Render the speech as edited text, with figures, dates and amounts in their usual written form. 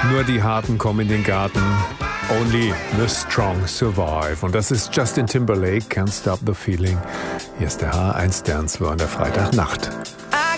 Nur die Harten kommen in den Garten. Only the strong survive. Und das ist Justin Timberlake, Can't Stop the Feeling. Hier ist der H1 Dance Floor an der Freitagnacht.